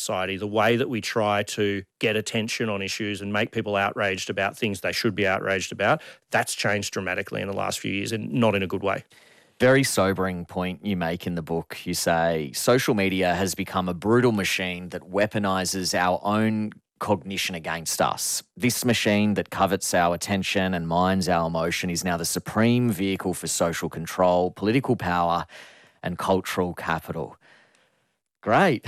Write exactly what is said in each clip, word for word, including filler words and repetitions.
society, the way that we try to get attention on issues and make people outraged about things they should be outraged about, that's changed dramatically in the last few years and not in a good way. Very sobering point you make in the book. You say social media has become a brutal machine that weaponizes our own cognition against us. This machine that covets our attention and mines our emotion is now the supreme vehicle for social control, political power, and cultural capital. Great.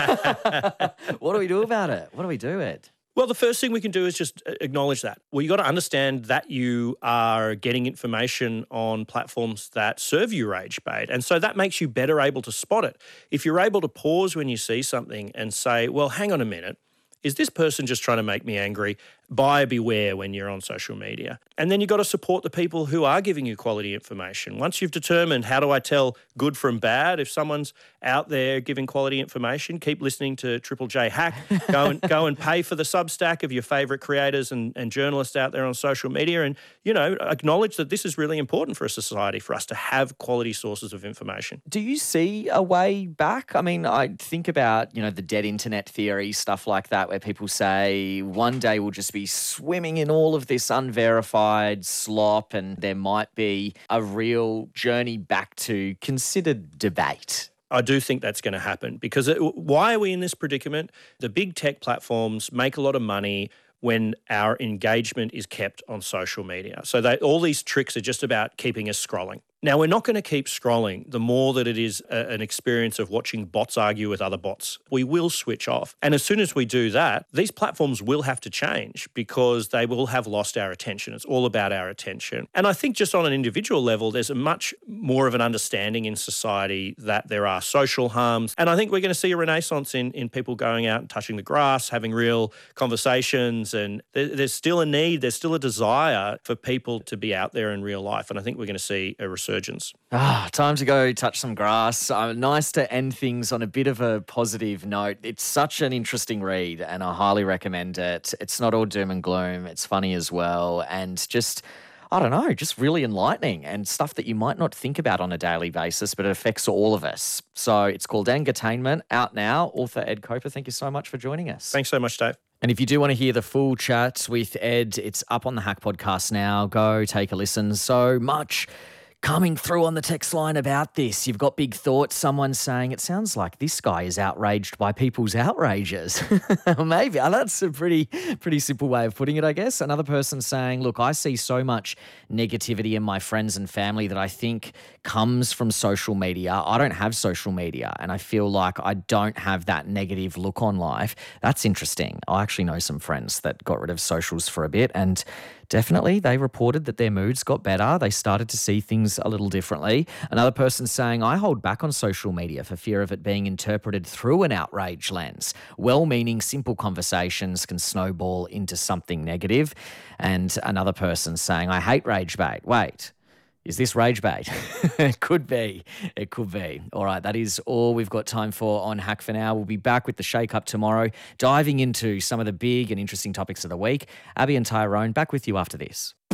What do we do about it? What do we do it? Well, the first thing we can do is just acknowledge that. Well, you got to understand that you are getting information on platforms that serve you rage bait. And so that makes you better able to spot it. If you're able to pause when you see something and say, well, hang on a minute, is this person just trying to make me angry? Buyer beware when you're on social media. And then you've got to support the people who are giving you quality information. Once you've determined how do I tell good from bad, if someone's out there giving quality information, keep listening to Triple J Hack. Go and go and pay for the Substack of your favourite creators and, and journalists out there on social media, and, you know, acknowledge that this is really important for a society, for us to have quality sources of information. Do you see a way back? I mean, I think about, you know, the dead internet theory, stuff like that, where people say one day we'll just be swimming in all of this unverified slop and there might be a real journey back to considered debate. I do think that's going to happen because it, why are we in this predicament? The big tech platforms make a lot of money when our engagement is kept on social media. So they, all these tricks are just about keeping us scrolling. Now, we're not going to keep scrolling the more that it is a, an experience of watching bots argue with other bots. We will switch off. And as soon as we do that, these platforms will have to change because they will have lost our attention. It's all about our attention. And I think just on an individual level, there's a much more of an understanding in society that there are social harms. And I think we're going to see a renaissance in, in people going out and touching the grass, having real conversations. And there, there's still a need, there's still a desire for people to be out there in real life. And I think we're going to see a resurgence. Ah, time to go touch some grass. Uh, nice to end things on a bit of a positive note. It's such an interesting read and I highly recommend it. It's not all doom and gloom. It's funny as well. And just, I don't know, just really enlightening and stuff that you might not think about on a daily basis, but it affects all of us. So it's called Angatainment, out now. Author Ed Koper, thank you so much for joining us. Thanks so much, Dave. And if you do want to hear the full chat with Ed, it's up on the Hack Podcast now. Go take a listen. So much coming through on the text line about this. You've got big thoughts. Someone saying, it sounds like this guy is outraged by people's outrages. Maybe. That's a pretty, pretty simple way of putting it, I guess. Another person saying, look, I see so much negativity in my friends and family that I think comes from social media. I don't have social media and I feel like I don't have that negative look on life. That's interesting. I actually know some friends that got rid of socials for a bit and definitely they reported that their moods got better. They started to see things a little differently. Another person saying, I hold back on social media for fear of it being interpreted through an outrage lens. Well-meaning, simple conversations can snowball into something negative. And another person saying, I hate rage bait. Wait. Is this rage bait? It could be. It could be. All right, that is all we've got time for on Hack for now. We'll be back with the Shake Up tomorrow, diving into some of the big and interesting topics of the week. Abby and Tyrone, back with you after this.